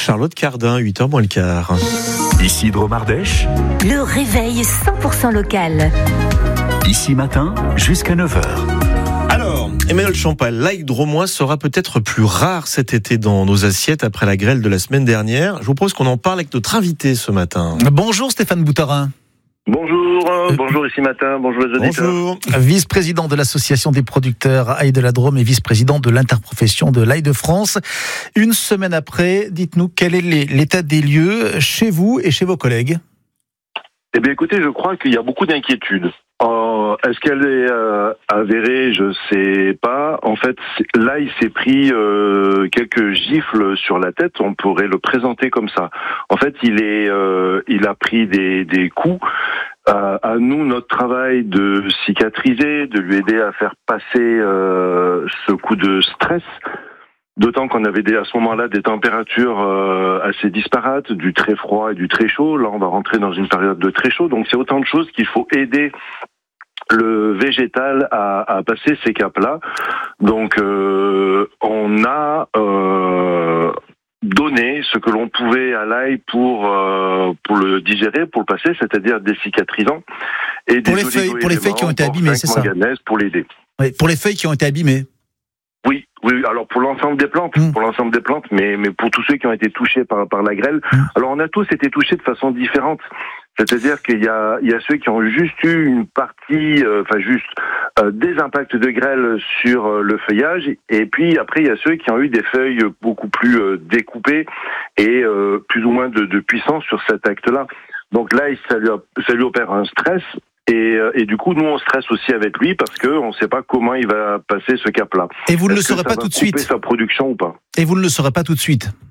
Charlotte Cardin, 8h moins le quart. Ici Dromardèche, Le réveil 100% local. ici matin jusqu'à 9h. Alors, Emmanuel Champagne, l'ail dromois sera peut-être plus rare cet été dans nos assiettes après la grêle de la semaine dernière. Je vous propose qu'on en parle avec notre invité ce matin. Bonjour Stéphane Boutarin. Bonjour ici matin, bonjour les auditeurs. Bonjour. Vice-président de l'association des producteurs ail de la Drôme et vice-président de l'interprofession de l'ail de France. Une semaine après, dites-nous quel est l'état des lieux chez vous et chez vos collègues. Eh bien écoutez, je crois qu'il y a beaucoup d'inquiétudes. Est-ce qu'elle est avérée? Je sais pas. En fait, l'ail s'est pris quelques gifles sur la tête. On pourrait le présenter comme ça. En fait, il a pris des coups. À nous, notre travail de cicatriser, de lui aider à faire passer ce coup de stress. D'autant qu'on avait à ce moment-là des températures assez disparates, du très froid et du très chaud. Là, on va rentrer dans une période de très chaud. Donc, c'est autant de choses qu'il faut aider le végétal à passer ces caps-là. Donc, on a donné ce que l'on pouvait à l'ail pour le digérer, pour le passer, c'est-à-dire des cicatrisants et Pour des les feuilles qui ont été abîmées, c'est ça? pour l'aider. Oui, pour les feuilles qui ont été abîmées. Oui. Alors pour l'ensemble des plantes, mais pour tous ceux qui ont été touchés par la grêle. Alors on a tous été touchés de façon différente. C'est-à-dire qu'il y a ceux qui ont juste eu une partie, des impacts de grêle sur le feuillage, et puis après il y a ceux qui ont eu des feuilles beaucoup plus découpées et plus ou moins de puissance sur cet acte-là. Donc là, ça lui opère un stress. Et du coup, nous, on stresse aussi avec lui parce qu'on ne sait pas comment il va passer ce cap-là. Et vous ne le saurez pas tout de suite. Sa production ou pas. Et vous ne le saurez pas tout de suite.